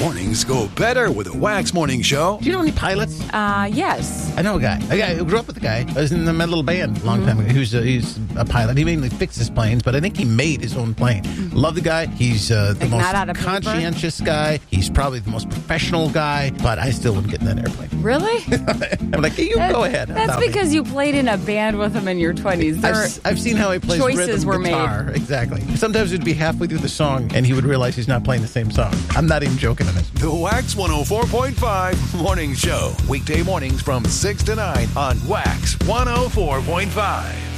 Mornings go better with a Wax Morning Show. Do you know any pilots? Yes. I know a guy. I grew up with a guy. I was in my little band a long time ago. He's a pilot. He mainly fixes planes, but I think he made his own plane. Love the guy. He's the Like not out most of paper? conscientious guy. He's probably the most professional guy, but I still wouldn't get in that airplane. Really? I'm like, hey, you go ahead. That's without me. because you played in a band with him in your 20s. I've seen how he plays choices rhythm were guitar. Exactly. Sometimes it'd be halfway through the song, and he would realize he's not playing the same song. I'm not even joking on this. The Wax 104.5 Morning Show. Weekday mornings from 6 to 9 on Wax 104.5.